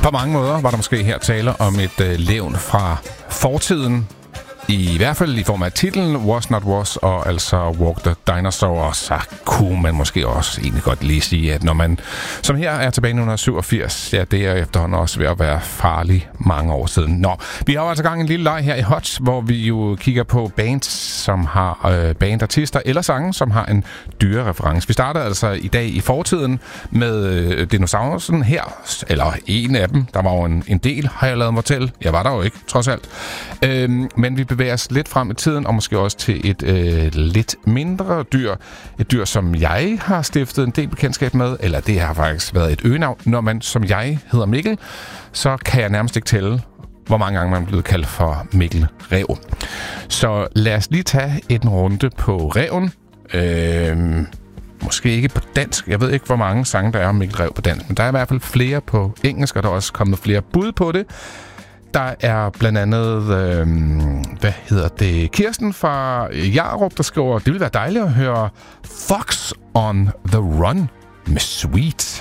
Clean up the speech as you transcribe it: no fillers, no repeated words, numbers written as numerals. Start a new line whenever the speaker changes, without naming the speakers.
På mange måder var der måske her tale om et levn fra fortiden. I hvert fald i form af titlen Was Not Was og altså Walk the Dinosaur. Og så kunne man måske også egentlig godt lige sige, at når man som her er tilbage i 1987, ja, det er efterhånden også ved at være farlig mange år siden. Nå, vi har altså gang en lille leg her i Hot, hvor vi jo kigger på bands, som har bandartister eller sange, som har en dyrereference. Vi starter altså i dag i fortiden med dinosaurusen her, eller en af dem. Der var jo en del, har jeg lavet mig til. Jeg var der jo ikke, trods alt. Men vi bevæger os lidt frem i tiden, og måske også til et lidt mindre dyr. Et dyr, som jeg har stiftet en del bekendtskab med, eller det har faktisk været et øgenavn. Når man, som jeg, hedder Mikkel, så kan jeg nærmest ikke tælle, hvor mange gange man er blevet kaldt for Mikkel Ræv. Så lad os lige tage en runde på ræven. Måske ikke på dansk. Jeg ved ikke, hvor mange sange der er om Mikkel Ræv på dansk, men der er i hvert fald flere på engelsk, og der er også kommet flere bud på det. Der er blandt andet, Kirsten fra Jarup, der skriver, det ville være dejligt at høre Fox on the Run med Sweet.